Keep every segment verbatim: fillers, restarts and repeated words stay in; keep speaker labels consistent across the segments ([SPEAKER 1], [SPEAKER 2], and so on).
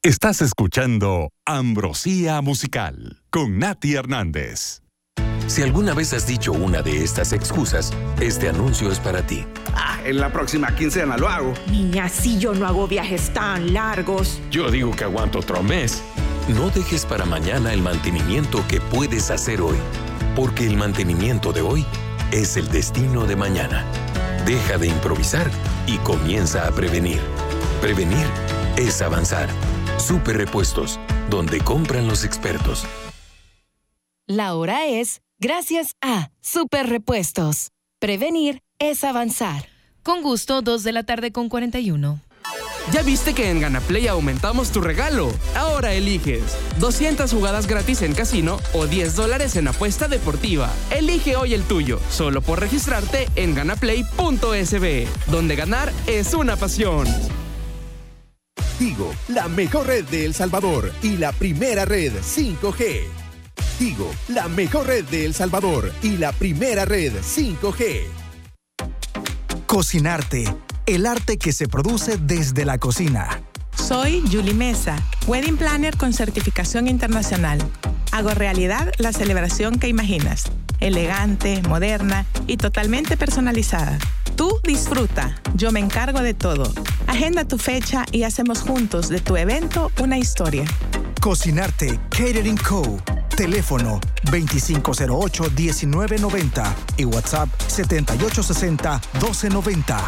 [SPEAKER 1] Estás escuchando Ambrosía Musical con Nati Hernández.
[SPEAKER 2] Si alguna vez has dicho una de estas excusas, este anuncio es para ti.
[SPEAKER 3] Ah, en la próxima quincena lo hago.
[SPEAKER 4] Niña, si yo no hago viajes tan largos.
[SPEAKER 2] Yo digo que aguanto otro mes. No dejes para mañana el mantenimiento que puedes hacer hoy, porque el mantenimiento de hoy es el destino de mañana. Deja de improvisar y comienza a prevenir. Prevenir es avanzar. Super Repuestos, donde compran los expertos.
[SPEAKER 5] La hora es gracias a Super Repuestos. Prevenir es avanzar.
[SPEAKER 6] Con gusto, dos de la tarde con cuarenta y uno.
[SPEAKER 7] ¿Ya viste que en Ganaplay aumentamos tu regalo? Ahora eliges doscientas jugadas gratis en casino o diez dólares en apuesta deportiva. Elige hoy el tuyo, solo por registrarte en ganaplay punto es be, donde ganar es una pasión.
[SPEAKER 8] Tigo, la mejor red de El Salvador y la primera red cinco G. Tigo, la mejor red de El Salvador y la primera red cinco G.
[SPEAKER 9] Cocinarte, el arte que se produce desde la cocina.
[SPEAKER 10] Soy Julie Mesa, Wedding Planner con certificación internacional. Hago realidad la celebración que imaginas. Elegante, moderna y totalmente personalizada. Tú disfruta, yo me encargo de todo. Agenda tu fecha y hacemos juntos de tu evento una historia.
[SPEAKER 9] Cocinarte, Catering Co. Teléfono veinticinco cero ocho, diecinueve noventa y WhatsApp setenta y ocho sesenta, doce noventa.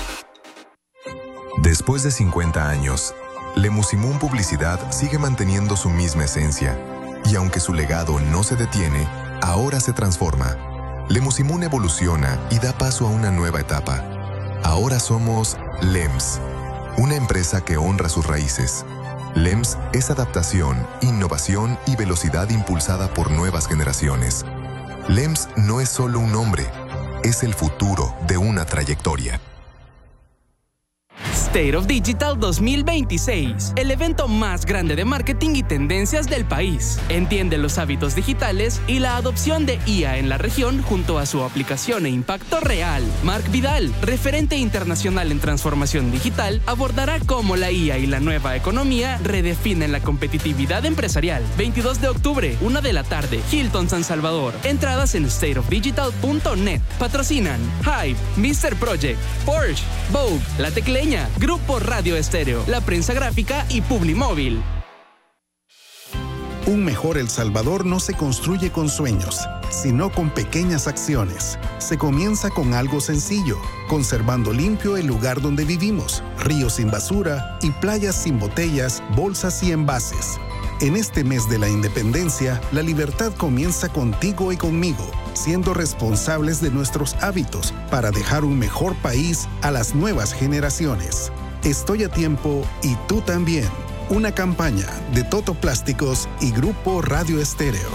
[SPEAKER 11] Después de cincuenta años, Lemusimún Publicidad sigue manteniendo su misma esencia. Y aunque su legado no se detiene, ahora se transforma. Lemusimún evoluciona y da paso a una nueva etapa. Ahora somos L E M S, una empresa que honra sus raíces. L E M S es adaptación, innovación y velocidad impulsada por nuevas generaciones. L E M S no es solo un nombre, es el futuro de una trayectoria.
[SPEAKER 7] State of Digital dos mil veintiséis, el evento más grande de marketing y tendencias del país. Entiende los hábitos digitales y la adopción de I A en la región junto a su aplicación e impacto real. Mark Vidal, referente internacional en transformación digital, abordará cómo la I A y la nueva economía redefinen la competitividad empresarial. veintidós de octubre, una de la tarde, Hilton San Salvador. Entradas en state of digital punto net. Patrocinan Hype, mister Project, Porsche, Vogue, La Tecleña, Grupo Radio Estéreo, La Prensa Gráfica y Publimóvil.
[SPEAKER 12] Un mejor El Salvador no se construye con sueños, sino con pequeñas acciones. Se comienza con algo sencillo, conservando limpio el lugar donde vivimos, ríos sin basura y playas sin botellas, bolsas y envases. En este mes de la independencia, la libertad comienza contigo y conmigo, siendo responsables de nuestros hábitos para dejar un mejor país a las nuevas generaciones. Estoy a tiempo y tú también. Una campaña de Toto Plásticos y Grupo Radio Estéreo.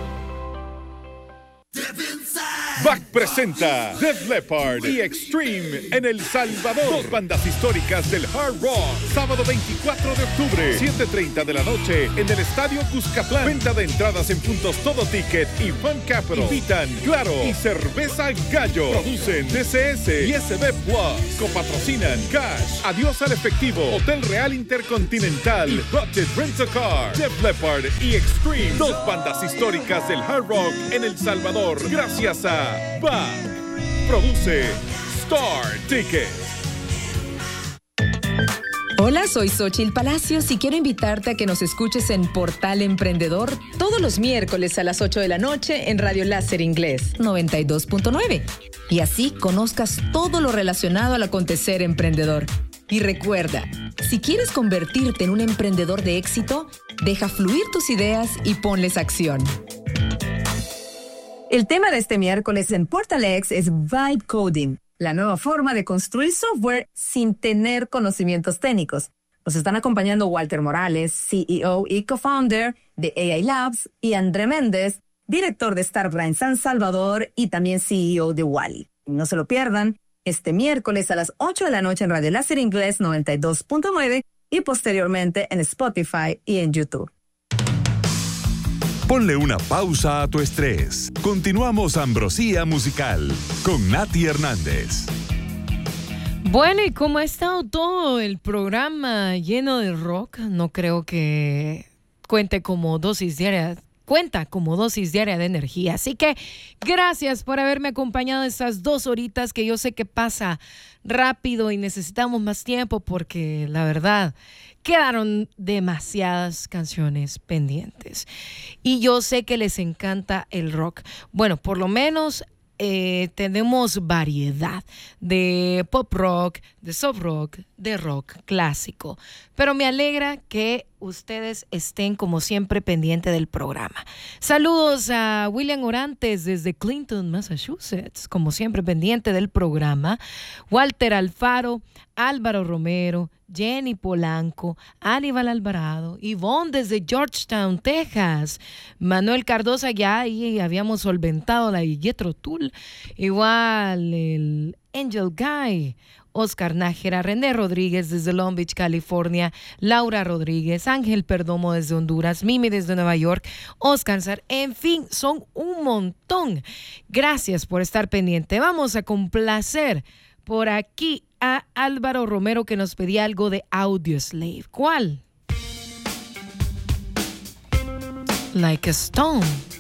[SPEAKER 13] B A C presenta Def Leppard y Extreme en El Salvador. Dos bandas históricas del hard rock. Sábado veinticuatro de octubre, siete treinta de la noche en el Estadio Cuscatlán. Venta de entradas en puntos Todo Ticket y Fun Capital. Invitan Claro y Cerveza Gallo. Producen D C S y S B Plus. Copatrocinan Cash, Adiós al Efectivo, Hotel Real Intercontinental y Budget Rent a Car. Def Leppard y Extreme. Dos bandas históricas del hard rock en El Salvador. Gracias a B A C. Produce Star Ticket.
[SPEAKER 14] Hola, soy Xochitl Palacios y quiero invitarte a que nos escuches en Portal Emprendedor todos los miércoles a las ocho de la noche en Radio Láser Inglés noventa y dos punto nueve. Y así conozcas todo lo relacionado al acontecer emprendedor. Y recuerda, si quieres convertirte en un emprendedor de éxito, deja fluir tus ideas y ponles acción.
[SPEAKER 15] El tema de este miércoles en PortalX es Vibe Coding, la nueva forma de construir software sin tener conocimientos técnicos. Nos están acompañando Walter Morales, C E O y co-founder de A I Labs, y André Méndez, director de Starbrand San Salvador y también C E O de Wally. No se lo pierdan, este miércoles a las ocho de la noche en Radio Láser Inglés noventa y dos punto nueve y posteriormente en Spotify y en YouTube.
[SPEAKER 1] Ponle una pausa a tu estrés. Continuamos Ambrosía Musical con Nati Hernández.
[SPEAKER 6] Bueno, ¿y cómo ha estado todo el programa lleno de rock? No creo que cuente como dosis diaria, cuenta como dosis diaria de energía. Así que gracias por haberme acompañado estas dos horitas que yo sé que pasa rápido y necesitamos más tiempo porque la verdad quedaron demasiadas canciones pendientes. Y yo sé que les encanta el rock. Bueno, por lo menos Eh, tenemos variedad de pop rock, de soft rock, de rock clásico. Pero me alegra que ustedes estén como siempre pendientes del programa. Saludos a William Orantes desde Clinton, Massachusetts, como siempre pendiente del programa. Walter Alfaro, Álvaro Romero, Jenny Polanco, Aníbal Alvarado, Ivonne desde Georgetown, Texas, Manuel Cardosa, ya ahí habíamos solventado la Yetro Tull, igual el Angel Guy, Oscar Nájera, René Rodríguez desde Long Beach, California, Laura Rodríguez, Ángel Perdomo desde Honduras, Mimi desde Nueva York, Oscar Sar, en fin, son un montón. Gracias por estar pendiente. Vamos a complacer por aquí a Álvaro Romero que nos pedía algo de Audioslave. ¿Cuál? Like a Stone.